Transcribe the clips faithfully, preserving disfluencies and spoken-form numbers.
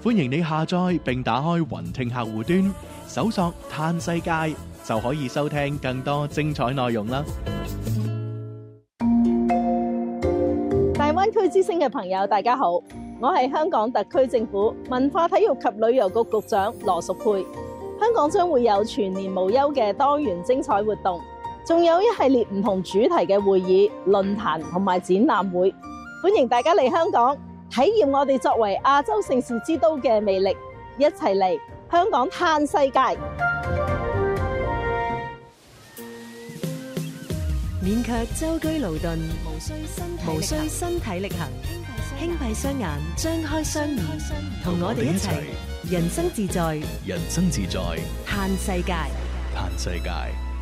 歡迎你下載並打開雲聽客戶端，搜索嘆世界就可以收聽更多精彩內容啦。 大灣區之聲嘅朋友，大家好，我係香港特區政府文化體育及旅遊局局長羅淑佩。香港將會有全年無休嘅多元精彩活動，仲有一系列唔同主題嘅會議、論壇同埋展覽會，歡迎大家嚟香港體驗我哋作為亞洲盛事之都嘅魅力，一齊嚟香港嘆世界。 免卻舟車勞頓，無需身無需身體力行，輕閉雙眼，張開雙耳，同我哋一齊人生自在， 人生自在， 嘆世界， 嘆世界。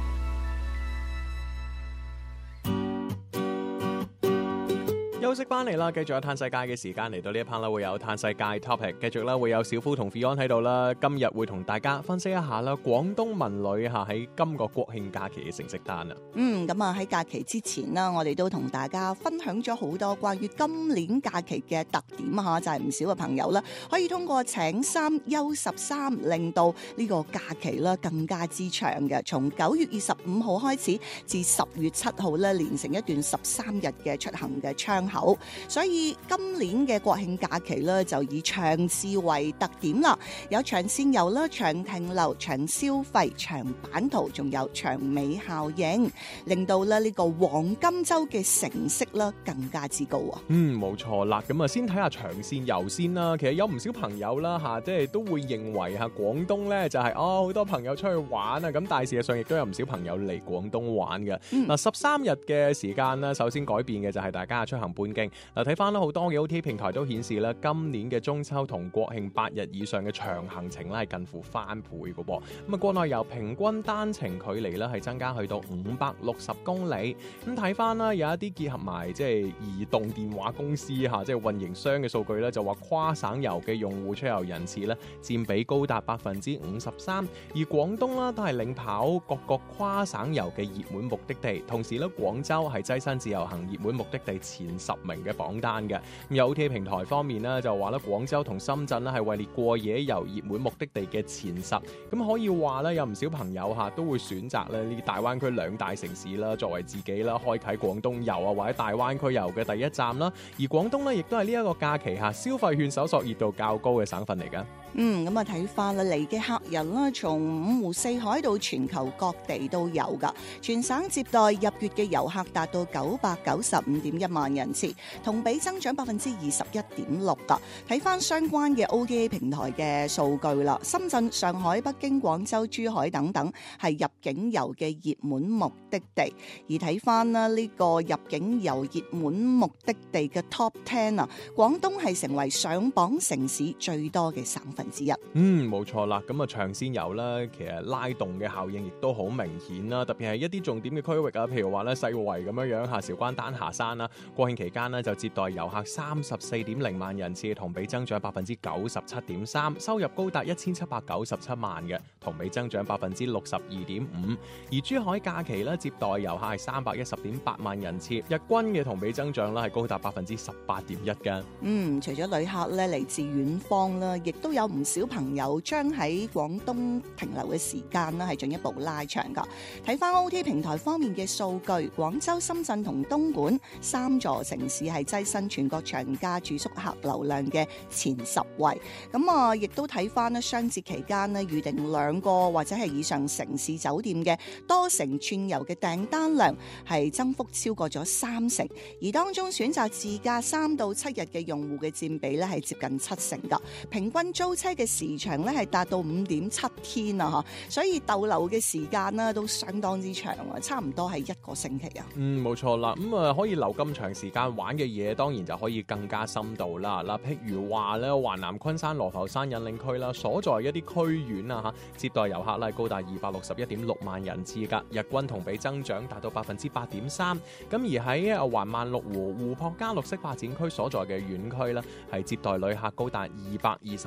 休息翻嚟啦，繼續有嘆世界嘅時間，嚟到呢一 part 啦，會有嘆世界 topic， 繼續啦，會有小夫同 Fion 喺度啦。今日會同大家分析一下啦，廣東文旅嚇喺今個國慶假期嘅成績單啊。 嗯，咁啊喺假期之前啦，我哋都同大家分享咗好多關於今年假期嘅特點嚇，就係、是、唔少嘅朋友啦，可以通過請三休十三，令到呢個假期啦更加之長嘅。從九月二十五號開始至十月七號咧，連成一段十三日嘅出行嘅窗口。所以今年嘅國慶假期咧，就以長次為特點啦，有長線遊啦、長停留、長消費、長版圖，仲有長尾效應，令到咧呢個黃金週嘅成色啦更加之高啊！ 嗯，冇錯啦。咁啊，先睇下長線遊先啦。其實有唔少朋友啦嚇，即係都會認為嚇廣東咧就係、是、哦好多朋友出去玩啊。咁但係事實上亦都有唔少朋友嚟廣東玩嘅。嗱、嗯，十三日嘅時間啦，首先改變嘅就係大家嘅出行半徑。嗱，睇翻啦，好多嘅 O T A 平台都顯示咧，今年嘅中秋同國慶八日以上嘅長行程咧係近乎翻倍嘅噃。咁啊，國內遊平均單程距離咧係增加去到五百六十公里。咁睇翻啦，有一啲結合埋即係移動電話公司嚇，即係運營商嘅數據咧，就話跨省遊嘅用戶出遊人次咧佔比高達百分之五十三，而廣東啦都係領跑各個跨省遊嘅熱門目的地。同時咧，廣州係躋身自由行熱門目的地前十名嘅榜單嘅。咁有 O T A 平台方面咧就話咧，廣州同深圳咧係位列過夜遊熱門目的地嘅前十。咁可以話咧，有唔少朋友嚇都會選擇咧呢啲大灣區兩大城市啦，作為自己啦開啓廣東遊啊或者大灣區遊嘅第一站啦。而廣東咧亦都係呢一個假期下消費券搜索熱度較高嘅省份嚟㗎。 嗯，咁啊睇翻啦，嚟嘅客人啦，從五湖四海到全球各地都有噶。全省接待入粵嘅遊客達到九百九十五點一萬人次，同比增長百分之二十一點六噶。睇翻相關嘅 O T A 平台嘅數據啦，深圳、上海、北京、廣州、珠海等等係入境遊嘅熱門目的地。而睇翻啦呢個入境遊熱門目的地嘅 Top Ten 啊，廣東係成為上榜城市最多嘅省份之一。 嗯，冇錯啦。咁啊，長線遊啦，其實拉動嘅效應亦都好明顯啦。特別係一啲重點嘅區域啊，譬如話咧世圍咁樣樣嚇，韶關丹霞山啦，國慶期間呢，就接待遊客三十四點零萬人次，同比增長百分之九十七點三，收入高達一千七百九十七萬嘅，同比增長百分之六十二點五。而珠海假期咧接待遊客係三百一十點八萬人次，日均嘅同比增長咧係高達百分之十八點一嘅。 嗯，除咗旅客咧嚟自遠方啦，亦都有唔少朋友將喺廣東停留嘅時間咧係進一步拉長㗎。睇翻 O T A 平台方面嘅數據，廣州、深圳同東莞三座城市係躋身全國長假住宿客流量嘅前十位。咁啊，亦都睇翻咧雙節期間咧預定兩個或者係以上城市酒店嘅多城串遊嘅訂單量係增幅超過咗三成，而當中選擇自駕三到七日嘅用戶嘅佔比咧係接近七成㗎。平均租車嘅時長咧係達到五點七天啊，所以逗留嘅時間呢都相當之長啊，差唔多係一個星期啊。 嗯，冇錯啦。咁、嗯、啊，可以留咁長時間玩嘅嘢，當然就可以更加深度啦。嗱，譬如話咧，華南昆山羅浮山引領區啦，所在一啲區縣啊嚇，接待遊客咧高達二百六十一點六萬人次㗎，日均同比增長達到百分之八點三。咁而喺啊環萬綠湖湖泊加綠色發展區所在嘅縣區咧，係接待旅客高達二百二十三點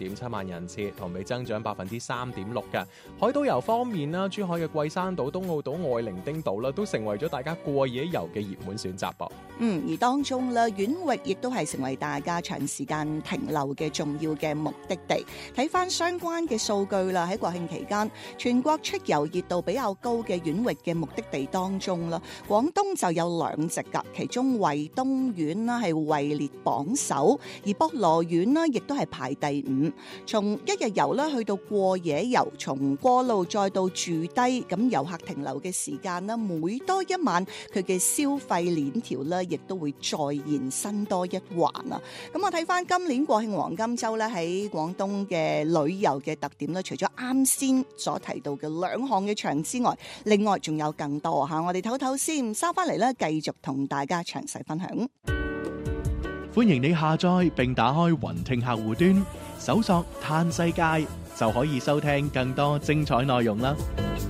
點七萬人次，同比增長百分之三點六嘅。海島遊方面啦，珠海嘅桂山島、東澳島、愛伶仃島啦，都成為咗大家過夜遊嘅熱門選擇噃。 嗯，而當中咧，縣域亦都係成為大家長時間停留嘅重要嘅目的地。睇翻相關嘅數據啦，喺國慶期間，全國出遊熱度比較高嘅縣域嘅目的地當中啦，廣東就有兩席㗎，其中惠東縣啦係位列榜首，而博羅縣啦亦都係排第五。從一日遊啦去到過夜遊，從過路再到住低，咁遊客停留嘅時間啦，每多一晚，佢嘅消費鏈條咧，亦都會再延伸多一環啊！咁我睇翻今年國慶黃金週咧，喺廣東嘅旅遊嘅特點咧，除咗啱先所提到嘅兩項嘅場之外，另外仲有更多嚇。我哋唞唞先，收翻嚟咧，繼續同大家詳細分享。 歡迎你下載並打開雲聽客戶端，搜索嘆世界就可以收聽更多精彩內容啦！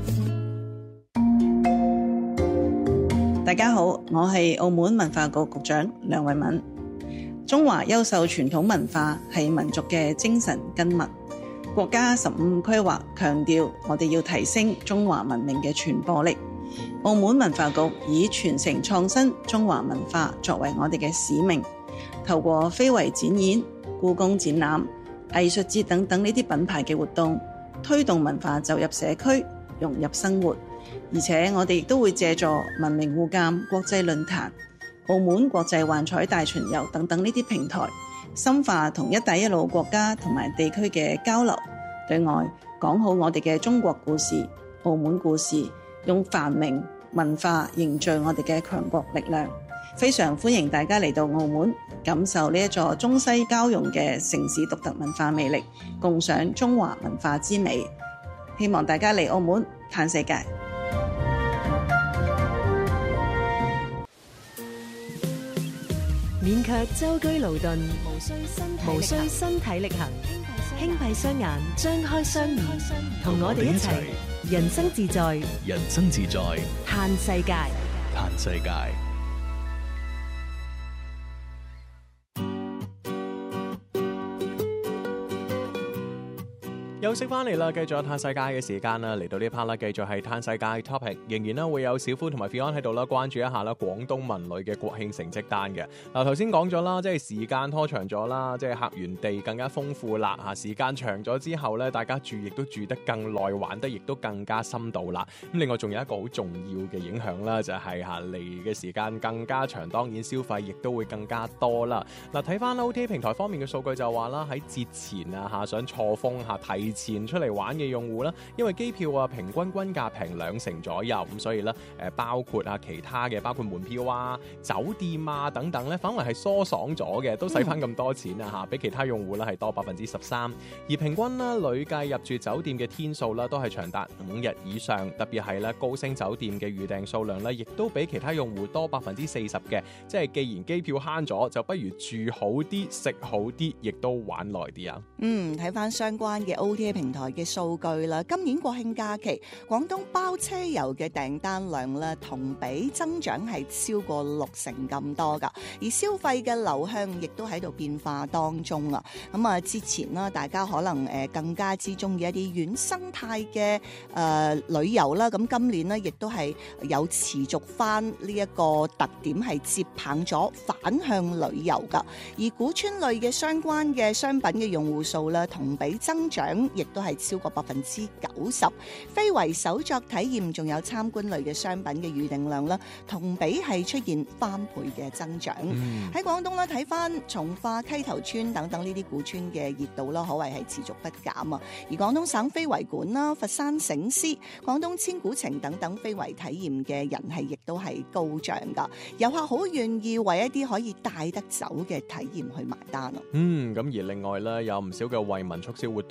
大家好，我係澳門文化局局長梁慧敏。中華優秀傳統文化係民族嘅精神根脈。國家十五規劃強調，我哋要提升中華文明嘅傳播力。澳門文化局以傳承創新中華文化作為我哋嘅使命，透過非遺展演、故宮展覽、藝術節等等呢啲品牌嘅活動，推動文化走入社區，融入生活。而且我哋亦都會借助文明互鑒國際論壇、澳門國際幻彩大巡遊等等呢啲平台，深化同一帶一路國家同埋地區嘅交流，對外講好我哋嘅中國故事、澳門故事，用繁榮文化凝聚我哋嘅強國力量。非常歡迎大家嚟到澳門，感受呢一座中西交融嘅城市獨特文化魅力，共賞中華文化之美。希望大家嚟澳門嘆世界。 免卻舟車勞頓，無需身體力行，輕閉雙眼，張開雙耳，同我哋一齊人生自在， 人生自在， 嘆世界， 嘆世界。 休息翻嚟啦，繼續有嘆世界嘅時間啦，嚟到呢 part 啦，繼續係嘆世界 topic， 仍然啦會有小夫同埋 Fion 喺度啦，關注一下啦廣東文旅嘅國慶成績單嘅。嗱，頭先講咗啦，即係時間拖長咗啦，即係客源地更加豐富啦，嚇時間長咗之後咧，大家住亦都住得更耐，玩得亦都更加深度啦。咁另外仲有一個好重要嘅影響啦，就係嚇嚟嘅時間更加長，當然消費亦都會更加多啦。嗱，睇翻 O T A 平台方面嘅數據就話啦，喺節前啊嚇想錯峰嚇提前出嚟玩嘅用戶啦，因為機票啊平均均價平兩成左右，咁所以咧誒包括啊其他嘅包括門票啊、酒店啊等等咧，反而係疏爽咗嘅，都使翻咁多錢啊嚇，比其他用戶咧係多百分之十三。而平均啦累計入住酒店嘅天數啦，都係長達五日以上，特別係咧高星酒店嘅預訂數量咧，亦都比其他用戶多百分之四十嘅。即係既然機票慳咗，就不如住好啲、食好啲，亦都玩耐啲啊！ 嗯，睇翻相關嘅 O T A 平台嘅數據啦，今年國慶假期廣東包車遊嘅訂單量咧同比增長係超過六成咁多噶，而消費嘅流向亦都喺度變化當中啊。咁啊，之前啦，大家可能誒更加之中意一啲原生態嘅誒旅遊啦，咁今年呢，亦都係有持續翻呢一個特點，係接棒咗反向旅遊噶。而古村類嘅相關嘅商品嘅用戶數咧同比增長，亦都係超過百分之九十。非遺手作體驗仲有參觀類嘅商品嘅預訂量啦，同比係出現翻倍嘅增長。喺廣東咧睇翻從化、溪頭村等等呢啲古村嘅熱度啦，可謂係持續不減啊。而廣東省非遺館啦、佛山醒獅、廣東千古情等等非遺體驗嘅人氣亦都係高漲噶，遊客好願意為一啲可以帶得走嘅體驗去埋單啊。 嗯，咁而另外咧有唔少嘅惠民促銷活動啦，包括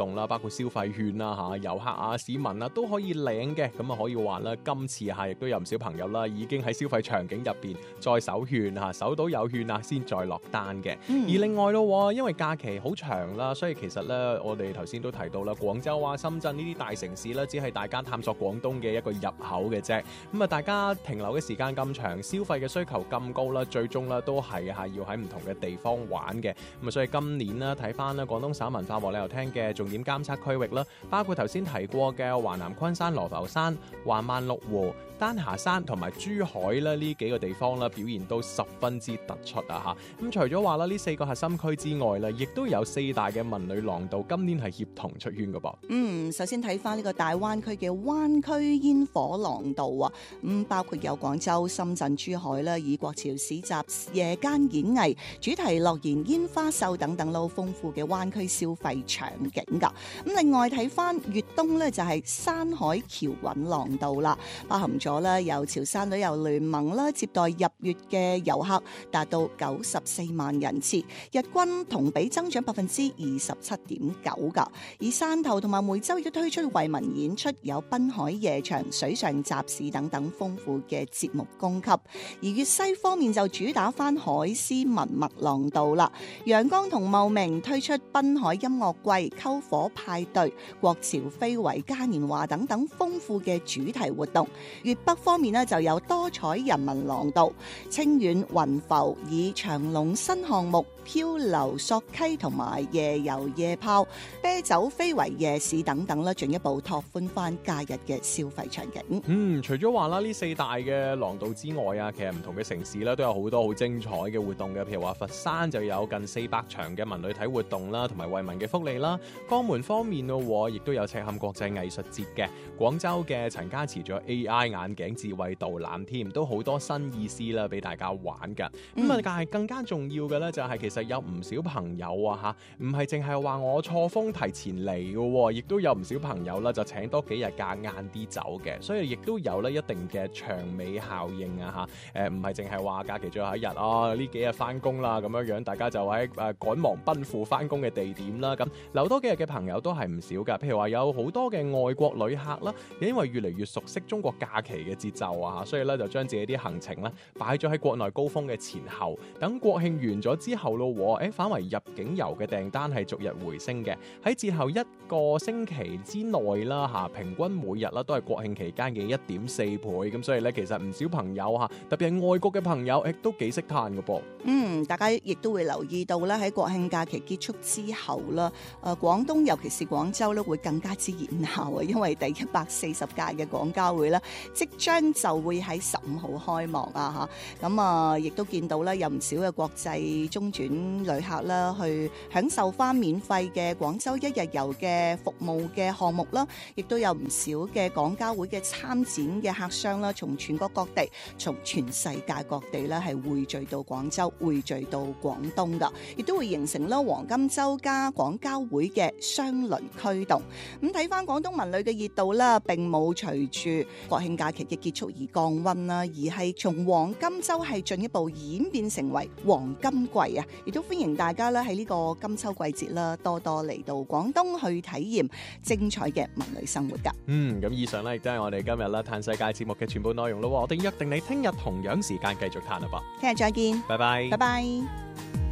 括消費券啦嚇，遊客啊、市民啊都可以領嘅。咁啊可以話啦，今次嚇亦都有唔少朋友啦，已經喺消費場景入邊再搜券嚇，搜到有券啊先再落單嘅。嗯、而另外咯，因為假期好長啦，所以其實咧我哋頭先都提到啦，廣州啊、深圳呢啲大城市咧，只係大家探索廣東嘅一個入口嘅啫。咁啊，大家停留嘅時間咁長，消費嘅需求咁高啦，最終咧都係嚇要喺唔同嘅地方玩嘅。咁啊，所以今年呢，睇翻咧廣東省文化和旅遊廳嘅重點監測區域啦，包括頭先提過嘅華南昆山、羅浮山、橫萬綠湖、丹霞山同埋珠海咧呢幾個地方啦，表現都十分之突出啊嚇！咁除咗話啦呢四個核心區之外咧，亦都有四大嘅文旅廊道今年係協同出圈嘅噃。 嗯，首先睇翻呢個大灣區嘅灣區煙火廊道啊，咁、嗯、包括有廣州、深圳、珠海啦，以國潮市集、夜間演藝、主題樂園、煙花秀等等咯，豐富嘅灣區消費場景㗎。咁另外睇翻粵東咧，就係、是、山海橋韻廊道啦，包含咗咧由潮汕旅遊聯盟啦接待入粵嘅遊客達到九十四萬人次，日均同比增長百分之二十七點九㗎。而汕頭同埋梅州亦都推出惠民演出，有濱海夜場、水上集市等等豐富嘅節目供給。而粵西方面就主打翻海獅文物廊道啦，陽江同茂名推出濱海音樂季、篝火派對、國潮非遺嘉年華等等豐富嘅主題活動。粵北方面呢，就有多彩人民廊道、清遠雲浮以長隆新項目、漂流索溪同埋夜遊夜泡、啤酒非遺夜市等等啦，進一步拓寬翻假日嘅消費場景。 嗯，除咗話啦呢四大嘅廊道之外啊，其實唔同嘅城市咧都有好多好精彩嘅活動嘅，譬如話佛山就有近四百場嘅文旅體活動啦，同埋惠民嘅福利啦。江門方面咯，亦都有赤坎國際藝術節嘅。廣州嘅陳家祠仲有 A I 眼鏡智慧導覽添，都好多新意思啦，俾大家玩㗎。咁啊、嗯，但係更加重要嘅咧，就係其實有唔少朋友啊嚇，唔係淨係話我錯峰提前嚟嘅，亦都有唔少朋友啦，就請多幾日假晏啲走嘅，所以亦都有咧一定嘅長尾效應啊嚇。誒唔係淨係話假期最後一日啊，呢幾日翻工啦咁樣樣，大家就喺誒趕忙奔赴翻工嘅地點啦。咁留多幾日嘅朋友都係唔少㗎，譬如話有好多嘅外國旅客啦，因為越嚟越熟悉中國假期嘅節奏啊，所以咧就將自己啲行程咧擺咗喺國內高峰嘅前後，等國慶完咗之後咯，誒反為入境遊嘅訂單係逐日回升嘅。喺節後一個星期之內啦嚇，平均每日啦都係國慶期間嘅一點四倍，咁所以咧其實唔少朋友嚇，特別係外國嘅朋友，誒都幾識嘆嘅噃。 嗯，大家亦都會留意到咧，喺國慶假期結束之後啦，誒廣東尤其是廣州咧會更加之熱鬧啊，因為第一百四十屆嘅廣交會咧即將就會喺十五號開幕啊嚇，咁啊亦都見到咧有唔少嘅國際中轉旅客啦，去享受翻免費嘅廣州一日遊嘅服務嘅項目啦，亦都有唔少嘅廣交會嘅參展嘅客商啦，從全國各地、從全世界各地咧係匯聚到廣州、匯聚到廣東噶，亦都會形成啦黃金周加廣交會嘅雙輪驅動。咁睇翻廣東文旅嘅熱度啦，並冇隨住國慶假期嘅結束而降溫啦，而係從黃金周係進一步演變成為黃金季啊！亦都歡迎大家咧喺呢個金秋季節啦，多多嚟到廣東去體驗精彩嘅文旅生活噶。 嗯，咁以上咧亦都係我哋今日啦嘆世界節目嘅全部內容咯。我哋約定你聽日同樣時間繼續嘆啦噃。 聽日再見， 拜拜， 拜拜。